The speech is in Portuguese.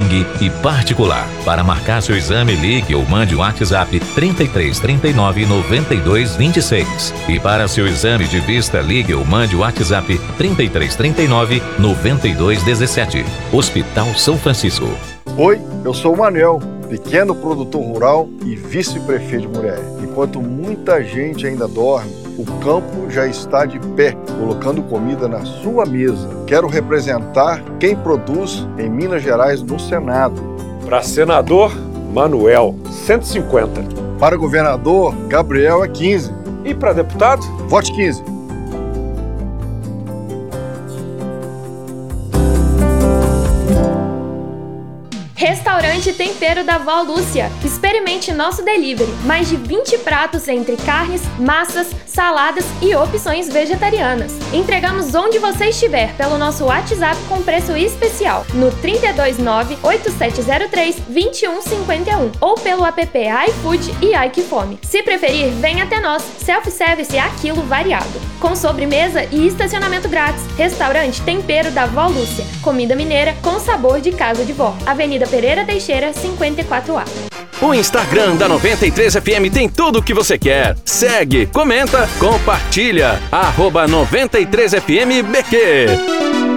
sangue e particular. Para marcar seu exame, ligue ou mande um WhatsApp 33 39 92 26. E para seu exame de vista, ligue ou mande o WhatsApp 33 39 92 17. Hospital São Francisco. Oi, eu sou o Manuel, pequeno produtor rural e vice-prefeito de Muré. Enquanto muita gente ainda dorme, o campo já está de pé, colocando comida na sua mesa. Quero representar quem produz em Minas Gerais no Senado. Para senador, Manuel, 150. Para governador, Gabriel é 15. E para deputado? Vote 15. Restaurante Tempero da Vó Lúcia. Experimente nosso delivery. Mais de 20 pratos entre carnes, massas, saladas e opções vegetarianas. Entregamos onde você estiver pelo nosso WhatsApp com preço especial no 329-8703-2151 ou pelo app iFood e iQfome. Se preferir, venha até nós. Self-service a quilo variado. Com sobremesa e estacionamento grátis. Restaurante Tempero da Vó Lúcia. Comida mineira com sabor de casa de vó. Avenida Pereira Teixeira, 54A. O Instagram da 93FM tem tudo o que você quer. Segue, comenta, compartilha. @93FMBQ.